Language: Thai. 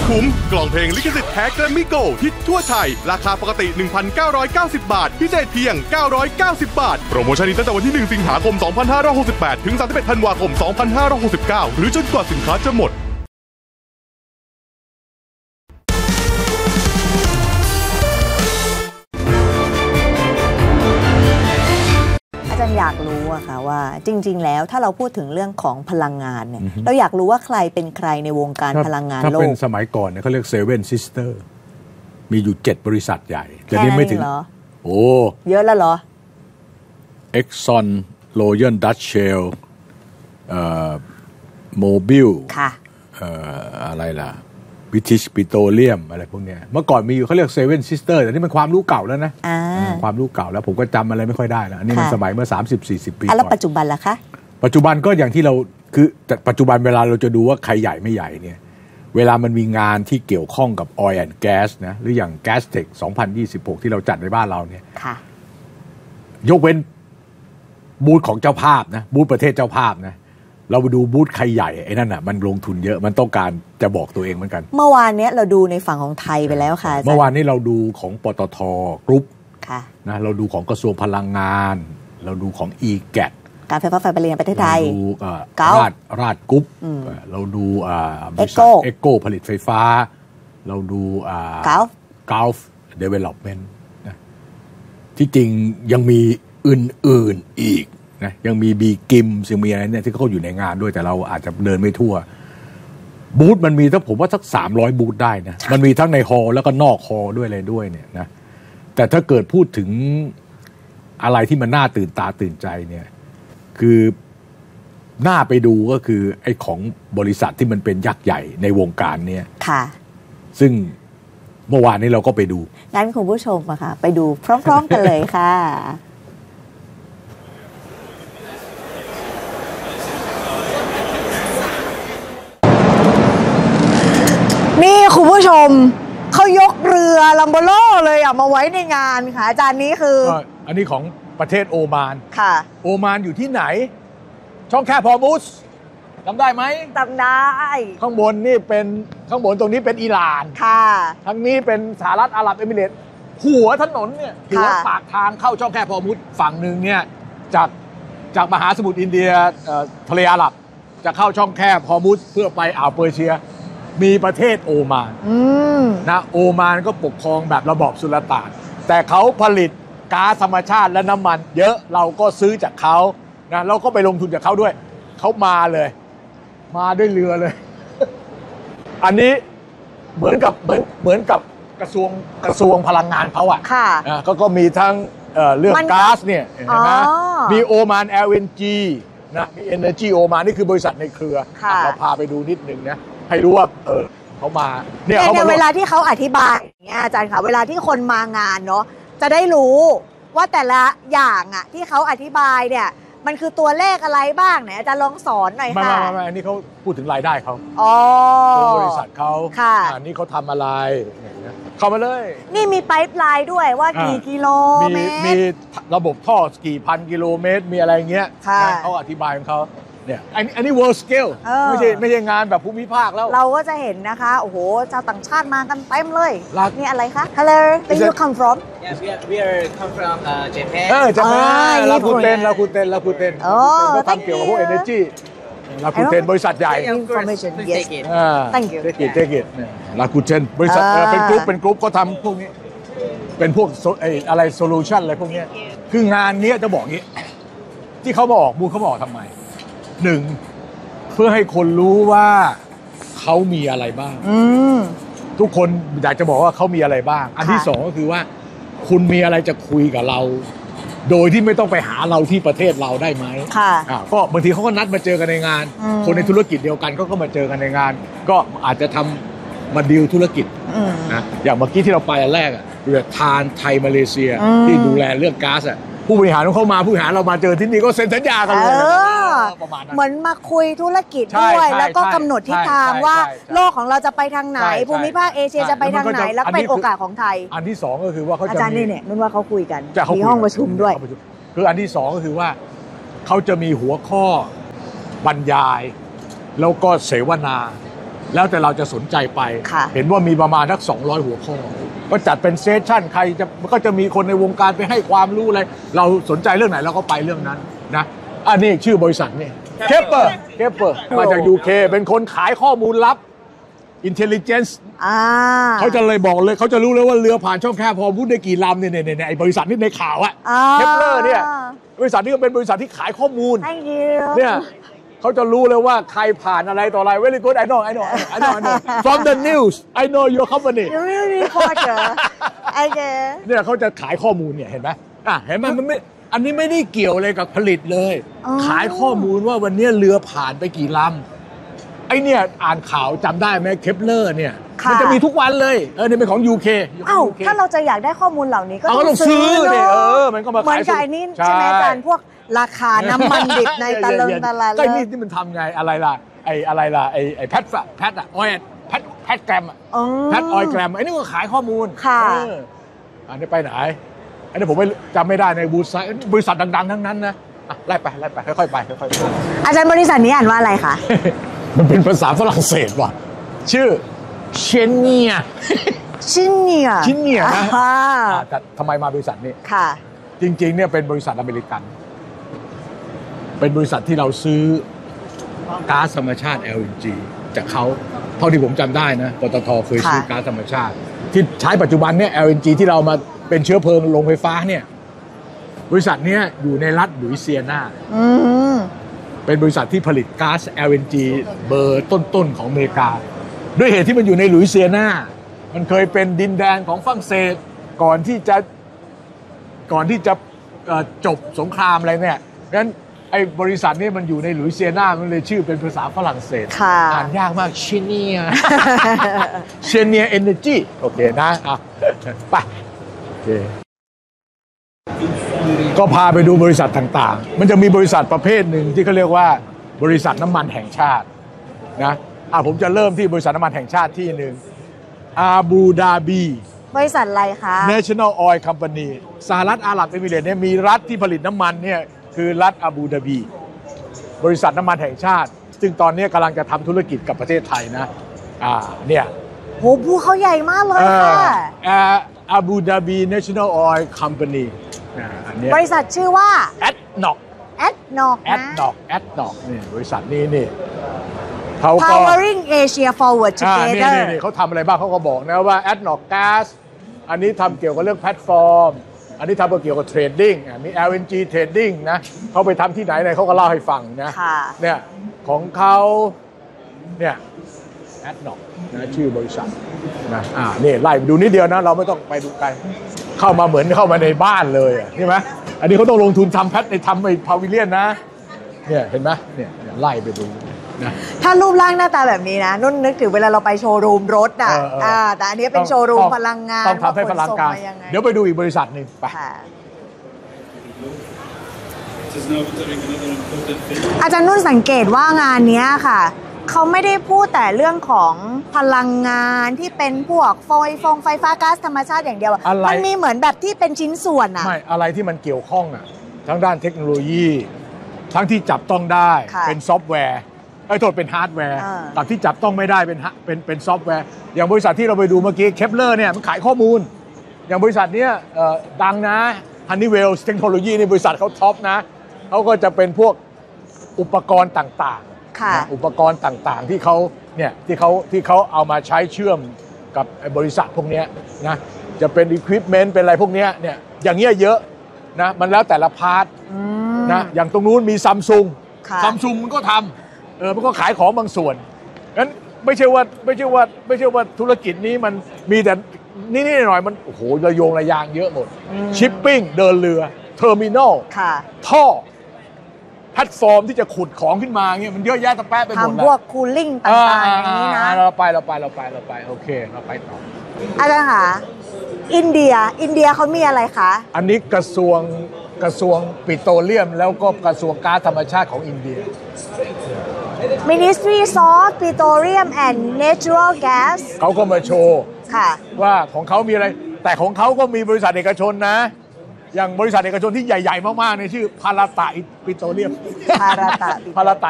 คุ้มกล่องเพลงลิขสิทธิ์แท้แกรมมี่โกลด์ฮิตทั่วไทยราคาปกติ 1,990 บาทพิเศษเพียง990 บาทโปรโมชั่นนี้ตั้งแต่วันที่1สิงหาคม2568ถึง31ธันวาคม2569หรือจนกว่าสินค้าจะหมดอาจารย์อยากรู้อะค่ะว่าจริงๆแล้วถ้าเราพูดถึงเรื่องของพลังงานเนี่ยเราอยากรู้ว่าใครเป็นใครในวงการพลังงานโลกถ้าเป็นสมัยก่อนเนี่ยเขาเรียกSeven Sisterมีอยู่7บริษัทใหญ่แต่นี่ไม่ถึงโอ้เยอะแล้วเหรอ Exxon Royal Dutch Shell Mobil ค่ะอะไรล่ะBritish Petroleum อะไรพวกเนี้ยเมื่อก่อนมีอยู่เขาเรียกSeven Sisterแต่นี่มันความรู้เก่าแล้วนะความรู้เก่าแล้วผมก็จำอะไรไม่ค่อยได้แล้วอันนี้มันสมัยเมื่อ 30-40 ปีก่อนแล้วปัจจุบันล่ะคะปัจจุบันก็อย่างที่เราคือปัจจุบันเวลาเราจะดูว่าใครใหญ่ไม่ใหญ่เนี่ยเวลามันมีงานที่เกี่ยวข้องกับ Oil and Gas นะหรืออย่าง Gastech 2026 ที่เราจัดในบ้านเราเนี่ยยกเว้นบูธของเจ้าภาพนะบูธประเทศเจ้าภาพนะเราไปดูบูธใครใหญ่ไอ้นั่นน่ะมันลงทุนเยอะมันต้องการจะบอกตัวเองเหมือนกันเมื่อวานนี้เราดูในฝั่งของไทยไปแล้วค่ะเมื่อวานนี้เราดูของปตทกรุ๊ปนะเราดูของกระทรวงพลังงานเราดูของ EGAT การไฟฟ้าฝ่ายผลิตแห่งประเทศไทยเราดูราชกรุ๊ปเราดูเอ็กโกผลิตไฟฟ้าเราดูGulf Development นะที่จริงยังมีอื่นๆอีกนะยังมีบีกิมยังมีอะไรเนี่ยที่เขาอยู่ในงานด้วยแต่เราอาจจะเดินไม่ทั่วบูธมันมีถ้าผมว่าสัก300บูธได้นะมันมีทั้งในฮอลล์แล้วก็นอกฮอลล์ด้วยอะไรด้วยเนี่ยนะแต่ถ้าเกิดพูดถึงอะไรที่มันน่าตื่นตาตื่นใจเนี่ยคือน่าไปดูก็คือไอ้ของบริษัทที่มันเป็นยักษ์ใหญ่ในวงการเนี่ยค่ะซึ่งเมื่อวานนี้เราก็ไปดูงั้นคุณผู้ชมอะค่ะไปดูพร้อมๆกันเลยค่ะนี่คุณผู้ชมเขายกเรือลัมโบโลเลยมาไว้ในงานค่ะอาจารย์นี้คืออันนี้ของประเทศโอมานค่ะโอมานอยู่ที่ไหนช่องแคบฮอร์มุสจำได้ไหมจำได้ข้างบนนี่เป็นข้างบนตรงนี้เป็นอิหร่านค่ะทางนี้เป็นสหรัฐอาหรับเอมิเรตส์หัวถนนเนี่ยหัวปากทางเข้าช่องแคบฮอร์มุสฝั่งหนึ่งเนี่ยจากมหาสมุทรอินเดียทะเลอาหรับจะเข้าช่องแคบฮอร์มุสเพื่อไปอ่าวเปอร์เซียมีประเทศโอมานนะโอมานก็ปกครองแบบระบอบสุลต่านแต่เขาผลิตก๊าซธรรมชาติและน้ำมันเยอะเราก็ซื้อจากเขานะเราก็ไปลงทุนจากเขาด้วยเขามาเลยมาด้วยเรือเลย อันนี้เหมือนกับกระทรวงพลังงานเขาอ่ะก็มีทั้งเรื่องก๊าซเนี่ยนะมีโอมาน LNG นะมี Energy โอมานนี่คือบริษัทในเครือเราพาไปดูนิดนึงนะให้รู้ว่าเขามาเนี่ยเวลาที่เขาอธิบายอย่างเงี้ยอาจารย์ค่ะเวลาที่คนมางานเนาะจะได้รู้ว่าแต่ละอย่างอ่ะที่เขาอธิบายเนี่ยมันคือตัวเลขอะไรบ้างไหนอาจารย์ลองสอนหน่อยค่ะไม่อันนี้เขาพูดถึงรายได้เขาบริษัทเขานี่เขาทำอะไรเข้ามาเลยนี่มีไพป์ไลน์ด้วยว่ากี่กิโลเมตรมีระบบท่อกี่พันกิโลเมตรมีอะไรเงี้ยเขาอธิบายของเขาเนี่ยอันนี้ world scale ไม่ใช่งานแบบภูมิภาคแล้วเราก็จะเห็นนะคะโอ้โหชาวต่างชาติมากันเต็มเลยนี่อะไรคะ Hello where you come from Yes we are come from Japan Japan ลาคูเต็นก็ทำเกี่ยวกับพวก energy ลาคูเต็นบริษัทใหญ่ information yes thank you take it ลาคูเต็นบริษัทเป็นกรุ๊ปก็ทำพวกนี้เป็นพวกอะไร solution อะไรพวกนี้คืองานนี้จะบอกงี้ที่เขามาออกบูธเขามาออกทำไมหนึ่งเพื่อให้คนรู้ว่าเขามีอะไรบ้างทุกคนอยากจะบอกว่าเขามีอะไรบ้างอันที่สองก็คือว่าคุณมีอะไรจะคุยกับเราโดยที่ไม่ต้องไปหาเราที่ประเทศเราได้ไหมก็บางทีเขาก็นัดมาเจอกันในงานคนในธุรกิจเดียวกันก็มาเจอกันในงานก็อาจจะทำมาดีลธุรกิจนะอย่างเมื่อกี้ที่เราไปอันแรกเรือทานไทยมาเลเซียที่ดูแลเรื่องก๊าซผู้บริหารของเขามาผู้บริหารเรามาเจอที่นี่ก็เซ็นสัญญากันเลยประมาณนั้นเหมือนมาคุยธุรกิจด้วยแล้วก็กำหนดทิศทางว่าโลกของเราจะไปทางไหนภูมิภาคเอเชียจะไปทางไหนแล้วเป็นโอกาสของไทยอันที่สองก็คือว่าเขาจะอาจารย์นี่เนี่ยนุ่นว่าเขาคุยกันมีห้องประชุมด้วยคืออันที่สองก็คือว่าเขาจะมีหัวข้อบรรยายแล้วก็เสวนาแล้วแต่เราจะสนใจไปค่ะเห็นว่ามีประมาณสัก200 หัวข้อ ก็จัดเป็นเซสชั่นใครจะก็จะมีคนในวงการไปให้ความรู้อะไรเราสนใจเรื่องไหนเราก็ไปเรื่องนั้นนะอันนี้ชื่อบริษัทนี่เคปเปอร์มาจาก UK เป็นคนขายข้อมูลลับ intelligence เขาจะเลยบอกเลยเขาจะรู้เลยว่าเรือผ่านช่องแคบพอพูดได้กี่ลำเนี่ยไอ้บริษัทนี่ในข่าวอะเคปเลอร์เนี่ยบริษัทนี้ก็เป็นบริษัทที่ขายข้อมูล Thank you เนี่ยเขาจะรู้เลยว่าใครผ่านอะไรต่ออะไร very good I know from the news I know your company You really reporter Okay เนี่ยเขาจะขายข้อมูลเนี่ยเห็นไหมเห็นไหมมันไม่อันนี้ไม่ได้เกี่ยวอะไรกับผลิตเลย ขายข้อมูลว่าวันนี้เรือผ่านไปกี่ลำไอเนี่ยอ่านข่าวจำได้ไหมเคปเลอร์เนี่ยมันจะมีทุกวันเลยนี่เป็นของ UK ถ้าเราจะอยากได้ข้อมูลเหล่านี้ก็ต้องซื้อเนี่ยมันก็มาเหมือนขายกับไอ้นี่ใช่ไหมอาจารย์พวกราคาน้ำมันดิบในตะลึงตะลาก็นี่มันทำไงอะไรล่ะไอ้แพทอะออยแพทแกรมอะแพทออยแกรมไอ้นี่ก็ขายข้อมูลอันนี้ไปไหนอันนี้ผมไม่จำไม่ได้ในบริษัทดังๆทั้งนั้นนะไล่ไปค่อยๆไปอาจารย์บริษัทนี้อ่านว่าอะไรคะมันเป็นภาษาฝรั่งเศสว่ะชื่อเชนเนียนะแต่ทำไมมาบริษัทนี้ค่ะจริงๆเนี่ยเป็นบริษัทอเมริกันเป็นบริษัทที่เราซื้อก๊าซธรรมชาติ LNG จากเขาเท่าที่ผมจำได้นะปตทเคยซื้อก๊าซธรรมชาติที่ใช้ปัจจุบันเนี่ย LNG ที่เรามาเป็นเชื้อเพลิงโรงไฟฟ้าเนี่ยบริษัทเนี้ยอยู่ในรัฐลุยเซียนาเป็นบริษัทที่ผลิตก๊าซ LNG เบอร์ต้นๆของอเมริกาด้วยเหตุที่มันอยู่ในลุยเซียนามันเคยเป็นดินแดนของฝรั่งเศสก่อนที่จะจบสงครามอะไรเนี่ยงั้นไอ้บริษัทนี้มันอยู่ในลุยเซียนามันเลยชื่อเป็นภาษาฝรั่งเศสอ่านยากมากเชเนียเอเนจีโอเคนะไปโอเคก็พาไปดูบริษัทต่างๆมันจะมีบริษัทประเภทหนึ่งที่เขาเรียกว่าบริษัทน้ำมันแห่งชาตินะผมจะเริ่มที่บริษัทน้ำมันแห่งชาติที่หนึ่งอาบูดาบีบริษัทอะไรคะ National Oil Company สหรัฐอาหรับเอมิเรตส์เนี่ยมีรัฐที่ผลิตน้ำมันเนี่ยคือรัฐอาบูดาบีบริษัทน้ำมันแห่งชาติซึ่งตอนนี้กำลังจะทำธุรกิจกับประเทศไทยนะเนี่ยโหภูเขาใหญ่มากเลยค่ะอาบูดาบี National Oil Company บริษัทชื่อว่า ADNOC นี่บริษัทนี้นี่เขาก็ Powering Asia Forward Together นี่เขาทำอะไรบ้างเขาก็บอกนะว่า ADNOC Gas อันนี้ทำเกี่ยวกับเรื่องแพลตฟอร์มอันนี้ทำเกี่ยวกับเทรดดิ้งมี LNG Trading นะเขาไปทำที่ไหนเขาก็เล่าให้ฟังนะเนี่ยของเขาเนี่ย ADNOC นะชื่อบริษัทนะนี่ไล่ไปดูนิดเดียวนะเราไม่ต้องไปดูไกลเข้ามาเหมือนเข้ามาในบ้านเลยใช่ไหมอันนี้เขาต้องลงทุนทำทำไอ้พาวิเลียนนะเนี่ยเห็นไหมเนี่ยไล่ไปดูนะถ้ารูปร่างหน้าตาแบบนี้นะนุ่นนึกถึงเวลาเราไปโชว์รูมรถแต่อันนี้เป็นโชว์รูมพลังงานต้องทำให้พลังงานเดี๋ยวไปดูอีกบริษัทหนึ่งไปอาจารย์นุ่นสังเกตว่างานนี้ค่ะเขาไม่ได้พูดแต่เรื่องของพลังงานที่เป็นพวกไฟฟ้าก๊าซธรรมชาติอย่างเดียวมันมีเหมือนแบบที่เป็นชิ้นส่วนไม่อะไรที่มันเกี่ยวข้องทั้งด้านเทคโนโลยีทั้งที่จับต้องได้เป็นซอฟต์แวร์โทษเป็นฮาร์ดแวร์แต่ที่จับต้องไม่ได้เป็นซอฟต์แวร์อย่างบริษัทที่เราไปดูเมื่อกี้เคปเลอร์เนี่ยมันขายข้อมูลอย่างบริษัทเนี้ยดังนะฮันนี่เวลเทคโนโลยีในบริษัทเขาท็อปนะเขาก็จะเป็นพวกอุปกรณ์ต่างๆอุปกรณ์ต่างๆที่เขาเนี่ยที่เขาเอามาใช้เชื่อมกับบริษัทพวกนี้นะจะเป็นอุปกรณ์เป็นอะไรพวกนี้เนี่ยอย่างเงี้ยเยอะนะมันแล้วแต่ละพาร์ทนะอย่างตรงนู้นมีซัมซุงมันก็ทำมันก็ขายของบางส่วนงั้นไม่ใช่ว่าธุรกิจนี้มันมีแต่นี่หน่อยมันโอ้โหระโยงระยางเยอะหมดชิปปิ้งเดินเรือเทอร์มินอลท่อแพลตฟอร์มที่จะขุดของขึ้นมาเงี้ยมันเยอะแยะตะแปะไปหมดทำพวกคูลลิ่งต่างๆอย่างนี้นะเราไปโอเคเราไปต่ออาจารย์คะอินเดียเขามีอะไรคะอันนี้กระทรวงปิโตรเลียมแล้วก็กระทรวงก๊าซธรรมชาติของอินเดีย Ministry of Petroleum and Natural Gas เขาก็มาโชว์ว่าของเขามีอะไรแต่ของเขาก็มีบริษัทเอกชนนะอย่างบริษัทเอกชนที่ใหญ่ๆมากๆในชื่อพาราตะปิโตรเลียมพาราตะ